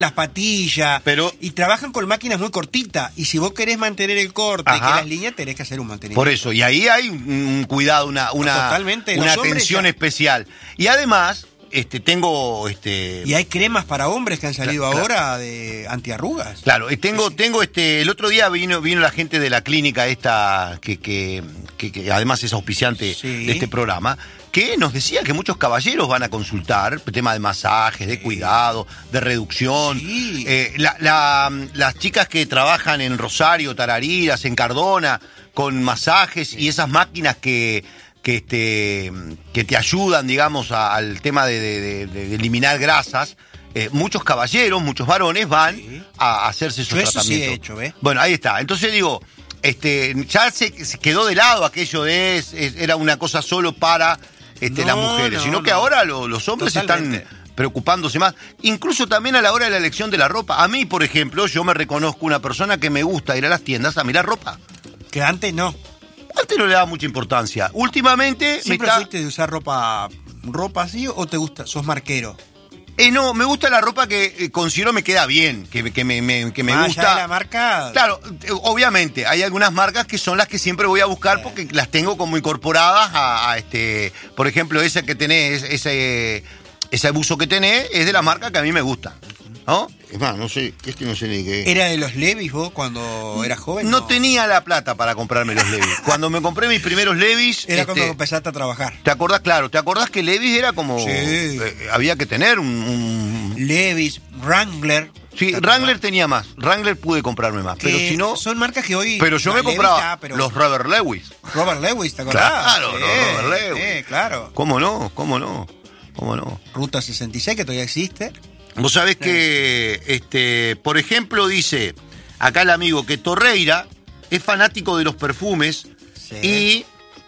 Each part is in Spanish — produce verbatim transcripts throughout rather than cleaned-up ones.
las patillas, pero, y trabajan con máquinas muy cortitas, y si vos querés mantener el corte, ajá, y que las líneas, tenés que hacer un mantenimiento. Por eso, y ahí hay un, un cuidado, una, una, Totalmente, una los atención ya... especial. Y además, este, tengo... este Y hay cremas para hombres que han salido claro, ahora de antiarrugas. Claro, y tengo, tengo este, el otro día vino, vino la gente de la clínica esta, que, que, que, que además es auspiciante sí. de este programa, que nos decía que muchos caballeros van a consultar, tema de masajes, de cuidado, de reducción. Sí. Eh, la, la, las chicas que trabajan en Rosario, Tarariras, en Cardona, con masajes sí. y esas máquinas que, que, este, que te ayudan, digamos, a, al tema de, de, de, de eliminar grasas. Eh, muchos caballeros, muchos varones van sí. a hacerse esos Yo eso tratamientos. Sí he hecho, ¿ves? Bueno, ahí está. Entonces digo, este, ya se, se quedó de lado aquello de es, es, era una cosa solo para este, no, las mujeres, no, sino que no. ahora lo, los hombres Totalmente. están preocupándose más, incluso también a la hora de la elección de la ropa. A mí, por ejemplo, yo me reconozco una persona que me gusta ir a las tiendas a mirar ropa. Que antes no. Antes no le daba mucha importancia. Últimamente... ¿Siempre me está... fuiste de usar ropa, ropa así o te gusta, sos marquero? Eh, no, me gusta la ropa que eh, considero me queda bien, que, que me, me, que me Más gusta. Allá de la marca... Claro, eh, obviamente, hay algunas marcas que son las que siempre voy a buscar sí. porque las tengo como incorporadas a, a este... Por ejemplo, esa que tenés, ese, ese buzo que tenés, es de la marca que a mí me gusta, ¿no? Es más, no sé, este no sé ni qué... ¿Era de los Levi's vos cuando eras joven? No, no tenía la plata para comprarme los Levi's. Cuando me compré mis primeros Levi's... Era este, cuando empezaste a trabajar. ¿Te acordás? Claro, ¿te acordás que Levi's era como... Sí. Eh, había que tener un... un... Levi's, Wrangler... Sí, Wrangler tenía más. Wrangler pude comprarme más. Pero si no... Son marcas que hoy... Pero yo me compraba ya, pero... los Robert Lewis. Robert Lewis, ¿te acordás? Claro, sí, los Robert Lewis. Sí, claro. ¿Cómo no? ¿Cómo no? ¿Cómo no? Ruta sesenta y seis, que todavía existe. Vos sabés sí. que, este, por ejemplo, dice acá el amigo que Torreira es fanático de los perfumes sí. y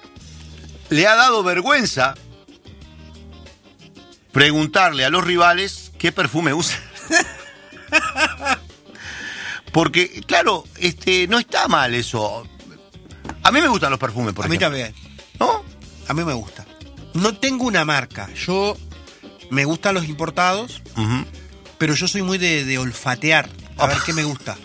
le ha dado vergüenza preguntarle a los rivales qué perfume usa. Porque, claro, este, no está mal eso. A mí me gustan los perfumes, por a ejemplo. A mí también. ¿No? A mí me gusta. No tengo una marca. Yo me gustan los importados, uh-huh. pero yo soy muy de, de olfatear. A oh. ver qué me gusta.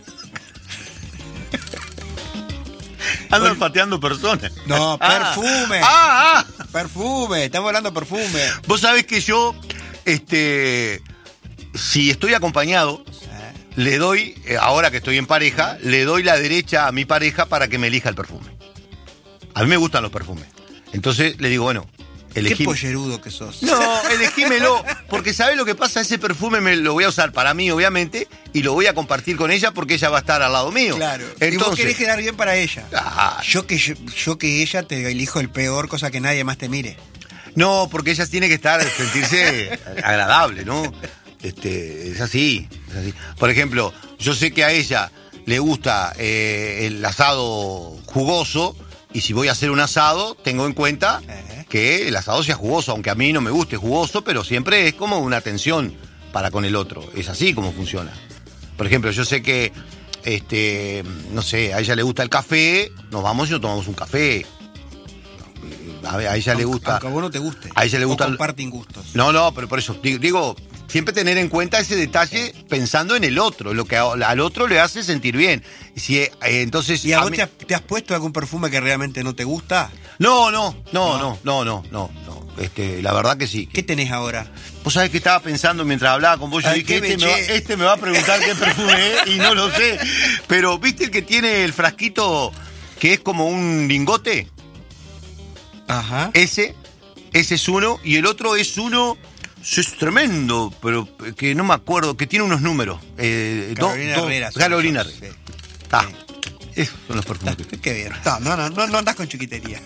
Ando olfateando personas. No, perfume. Ah, ah. Perfume. Estamos hablando de perfume. Vos sabés que yo, este... si estoy acompañado, sí. le doy, ahora que estoy en pareja, le doy la derecha a mi pareja para que me elija el perfume. A mí me gustan los perfumes. Entonces le digo, bueno, elegí. Qué pollerudo que sos. No, elegímelo, porque ¿sabés lo que pasa? Ese perfume me lo voy a usar para mí, obviamente, y lo voy a compartir con ella porque ella va a estar al lado mío. Claro. Entonces, y vos querés quedar bien para ella. Ah, yo, que, yo, yo que ella te elijo el peor, cosa que nadie más te mire. No, porque ella tiene que estar, sentirse agradable, ¿no? Este, es así, es así. Por ejemplo, yo sé que a ella le gusta eh, el asado jugoso, y si voy a hacer un asado, tengo en cuenta eh. que el asado sea jugoso, aunque a mí no me guste jugoso, pero siempre es como una atención para con el otro. Es así como funciona. Por ejemplo, yo sé que, este, no sé, a ella le gusta el café, nos vamos y nos tomamos un café. A, ver, a ella aunque, le gusta... Aunque a vos no te guste. A ella le gusta... O comparten gustos. No, no, pero por eso, digo... digo siempre tener en cuenta ese detalle pensando en el otro, lo que a, al otro le hace sentir bien. Si, eh, entonces, ¿Y a, a vos mí... te, has, te has puesto algún perfume que realmente no te gusta? No, no, no, no, no, no, no, no. Este, la verdad que sí. ¿Qué tenés ahora? Vos sabés que estaba pensando mientras hablaba con vos, yo Ay, dije, este me, va, este me va a preguntar qué perfume es y no lo sé. Pero, ¿viste el que tiene el frasquito que es como un lingote? Ajá. Ese, ese es uno, y el otro es uno... Es tremendo, pero que no me acuerdo, que tiene unos números. Eh, Carolina do, do, Herrera. Carolina Herrera. Sí. Ah, sí. Esos son los perfumes. Qué bien. No, no, no, no, no andás con chiquitería.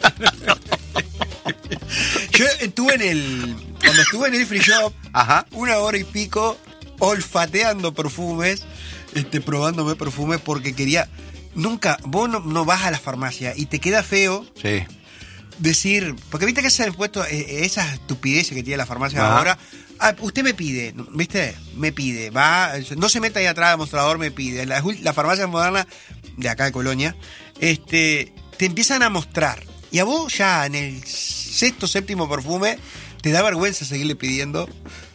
Yo estuve en el... Cuando estuve en el free shop, ajá, una hora y pico, olfateando perfumes, este, probándome perfumes, porque quería... Nunca, vos no, no vas a la farmacia y te queda feo... Sí. Decir, porque viste que se han puesto eh, esas estupideces que tiene la farmacia ajá. ahora. Ah, usted me pide, ¿viste? Me pide, va, no se meta ahí atrás del mostrador, me pide. La, la farmacia moderna de acá de Colonia, este, te empiezan a mostrar. Y a vos ya en el sexto, séptimo perfume, te da vergüenza seguirle pidiendo.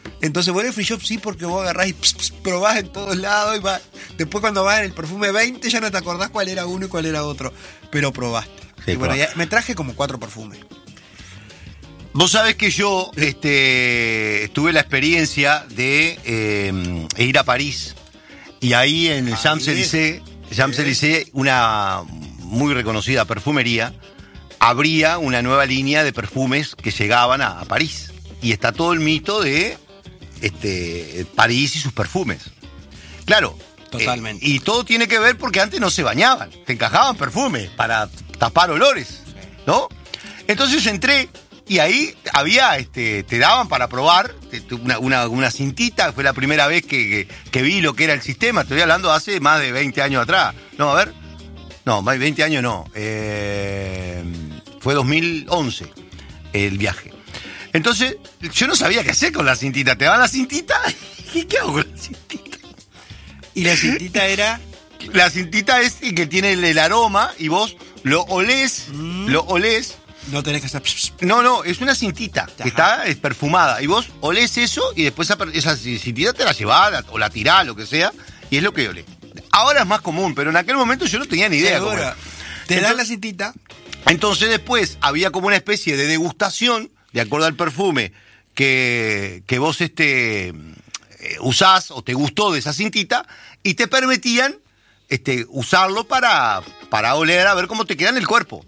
Entonces vos en el free shop sí, porque vos agarrás y ps, ps, probás en todos lados y va. Después cuando vas en el perfume veinte ya no te acordás cuál era uno y cuál era otro, pero probaste. Sí, y bueno, probaste. ya me traje como cuatro perfumes. Vos sabés que yo este, tuve la experiencia de eh, ir a París y ahí en el Ahí. Champs-Élysées, Champs-Élysées, una muy reconocida perfumería, abría una nueva línea de perfumes que llegaban a, a París. Y está todo el mito de este, París y sus perfumes. Claro. Totalmente. Eh, y todo tiene que ver porque antes no se bañaban, te encajaban perfumes para tapar olores, ¿no? Entonces entré y ahí había, este, te daban para probar una, una, una cintita. Fue la primera vez que, que, que vi lo que era el sistema. Estoy hablando hace más de veinte años atrás. No, a ver. No, más de veinte años no. Eh, fue dos mil once el viaje. Entonces, yo no sabía qué hacer con la cintita. Te dan la cintita y ¿qué hago con la cintita? Y la cintita era... La cintita es que tiene el, el aroma y vos lo olés, Mm. lo olés. No tenés que hacer... ps, ps. No, no, es una cintita que Ajá. está es perfumada. Y vos olés eso y después esa, per- esa cintita te la llevás la- o la tirás, lo que sea, y es lo que olés. Ahora es más común, pero en aquel momento yo no tenía ni idea. cómo Seguro. era. Te dan Entonces- la cintita. Entonces después había como una especie de degustación, de acuerdo al perfume que, que vos este, eh, usás o te gustó de esa cintita, y te permitían este, usarlo para, para oler a ver cómo te queda en el cuerpo.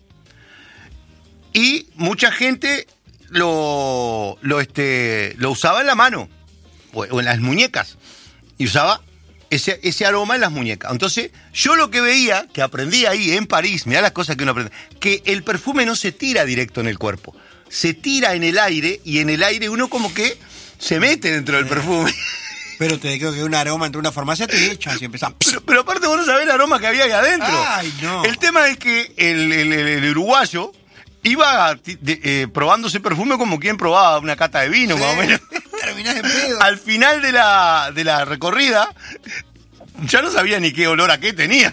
Y mucha gente lo, lo, este, lo usaba en la mano o, o en las muñecas. Y usaba ese, ese aroma en las muñecas. Entonces, yo lo que veía, que aprendí ahí en París, mirá las cosas que uno aprende, que el perfume no se tira directo en el cuerpo. Se tira en el aire y en el aire uno como que se mete dentro del perfume. Pero te digo que un aroma entre una farmacia te echas y empezás... Pero, pero aparte vos no sabés el aroma que había ahí adentro. Ay, no. El tema es que el, el- el- el uruguayo iba ti- de- eh, probando ese perfume como quien probaba una cata de vino, Sí. más o menos. Terminás en pedo. Al final de la, de la recorrida, ya no sabía ni qué olor a qué tenía.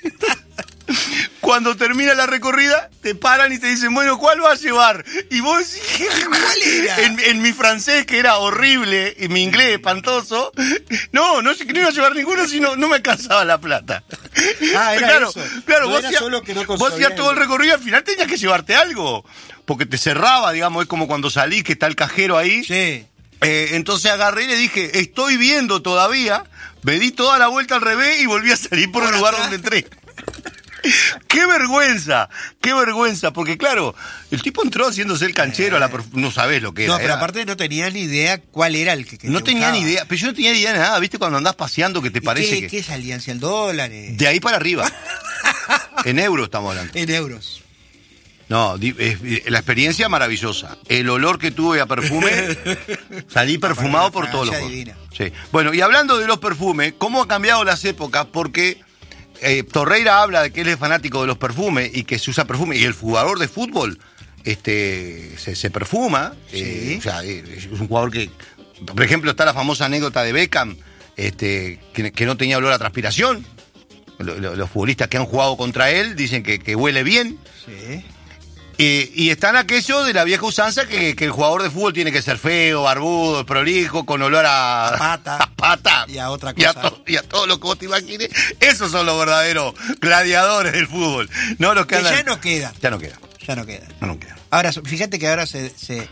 Cuando termina la recorrida, te paran y te dicen, bueno, ¿cuál vas a llevar? Y vos, ¿Cuál era? En, en mi francés, que era horrible, y mi inglés espantoso, no, no, no iba a llevar ninguno, sino no me alcanzaba la plata. Ah, era claro, eso. claro, No vos era hacías, solo que no vos consumía hacías todo el el- recorrido y al final tenías que llevarte algo. Porque te cerraba, digamos, es como cuando salís, que está el cajero ahí. Sí. Eh, entonces agarré y le dije, estoy viendo todavía, me di toda la vuelta al revés y volví a salir por el Por lugar atrás. donde entré. ¡Qué vergüenza! ¡Qué vergüenza! Porque claro, el tipo entró haciéndose el canchero a la perf- no sabés lo que era. No, pero era- aparte no tenías ni idea cuál era el que, que no te tenía ni gustaba. idea, pero yo no tenía ni idea de nada, ¿viste? Cuando andás paseando que te ¿Y parece qué, que... qué salían? ¿cien dólares? De ahí para arriba. En euros estamos hablando. En euros. No, di- es- es- la experiencia maravillosa. El olor que tuve a perfume, salí perfumado por todos los fragancia lados. divina. Sí. Bueno, y hablando de los perfumes, ¿cómo han cambiado las épocas? Porque eh, Torreira habla de que él es fanático de los perfumes y que se usa perfume, y el jugador de fútbol este, se, se perfuma. eh, Sí. o sea, eh, es un jugador que, por ejemplo, está la famosa anécdota de Beckham, este, que, que no tenía olor a transpiración. Lo- lo- Los futbolistas que han jugado contra él dicen que, que huele bien. Sí. Eh, y están aquellos de la vieja usanza que, que el jugador de fútbol tiene que ser feo, barbudo, prolijo, con olor a, A pata. a pata. Y a otra Y a, cosa. to- y a todo lo que vos te imagines. Esos son los verdaderos gladiadores del fútbol. No los que Que andan- ya no queda. Ya no queda. Ya no queda. No, no queda. Ahora, fíjate que ahora se, se,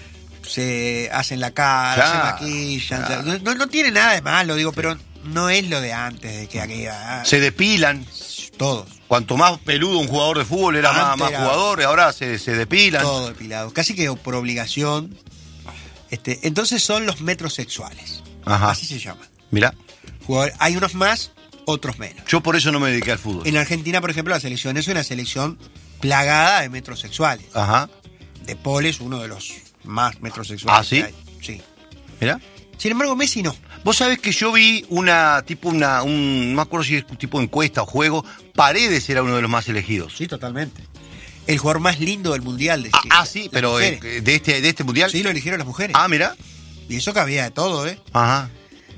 se hacen la cara, Claro, se maquillan. claro. se- no, no tiene nada de malo, digo, pero no es lo de antes, de que aquella. Se depilan. Todos. Cuanto más peludo un jugador de fútbol era más, Antes más era- jugador, y ahora se, se depilan. Todo depilado. Casi que por obligación. Este, entonces son los metrosexuales. Ajá. Así se llaman. Mirá, Jugador- hay unos más, otros menos. yo por eso no me dediqué al fútbol. En Argentina, por ejemplo, la selección es una selección plagada de metrosexuales. Ajá. De Paul es uno de los más metrosexuales. ¿Ah, sí? que hay. Sí. Mirá. Sin embargo, Messi no. Vos sabés que yo vi una, tipo una, un, no me acuerdo si es un tipo de encuesta o juego, Paredes era uno de los más elegidos. Sí, totalmente. El jugador más lindo del mundial. Ah, decía. ah, sí, Las pero eh, mujeres. de este, de este mundial. Sí, lo eligieron las mujeres. Ah, mirá. Y eso que había de todo, ¿eh? Ajá.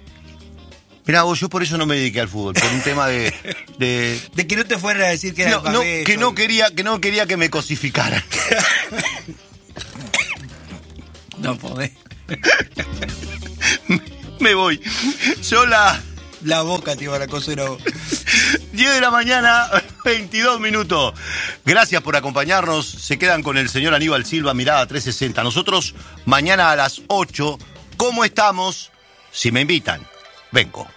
Mirá, vos, yo por eso no me dediqué al fútbol, por un tema de, de- De que no te fueran a decir que era no, el no, cabello. que no quería, que no quería que me cosificaran. No podés. Me voy. Yo la... La boca te iba a la coser a vos. diez de la mañana, veintidós minutos. Gracias por acompañarnos. Se quedan con el señor Aníbal Silva, Mirada trescientos sesenta. Nosotros mañana a las ocho, ¿cómo estamos? Si me invitan, vengo.